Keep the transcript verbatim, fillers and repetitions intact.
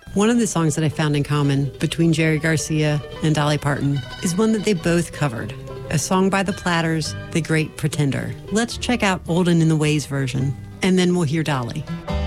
One of the songs that I found in common between Jerry Garcia and Dolly Parton is one that they both covered, a song by the Platters, The Great Pretender. Let's check out Old and in the Ways version, and then we'll hear Dolly.